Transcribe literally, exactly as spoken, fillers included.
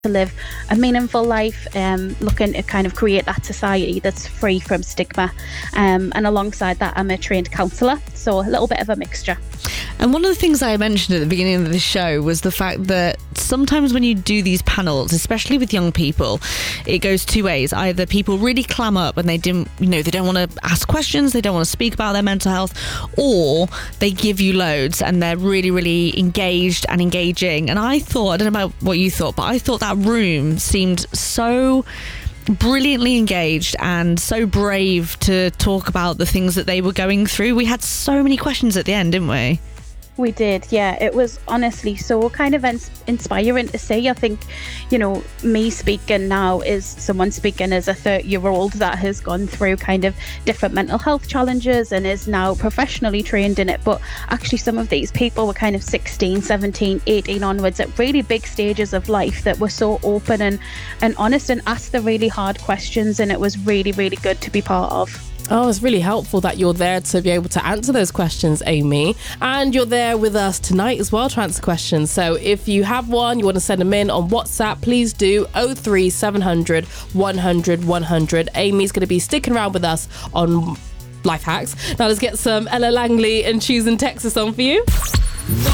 to live a meaningful life, um, looking to kind of create that society that's free from stigma. Um, and alongside that, I'm a trained counsellor, so a little bit of a mixture. And one of the things I mentioned at the beginning of the show was the fact that sometimes when you do these panels, especially with young people, it goes two ways. Either people really clam up and they didn't, you know, they don't want to ask questions, they don't want to speak about their mental health, or they give you loads and they're really, really engaged and engaging. And I thought, I don't know about what you thought, but I thought that room seemed so brilliantly engaged and so brave to talk about the things that they were going through. We had so many questions at the end, didn't we? We did, yeah. It was honestly so kind of ins- inspiring to see. I think, you know, me speaking now is someone speaking as a thirty-year-old that has gone through kind of different mental health challenges and is now professionally trained in it. But actually some of these people were kind of sixteen, seventeen, eighteen onwards at really big stages of life that were so open and, and honest and asked the really hard questions, and it was really, really good to be part of. Oh, it's really helpful that you're there to be able to answer those questions, Amy. And you're there with us tonight as well to answer questions. So if you have one, you want to send them in on WhatsApp, please do oh three seven hundred, one hundred, one hundred. Amy's going to be sticking around with us on Life Hacks. Now let's get some Ella Langley and Choosing Texas on for you.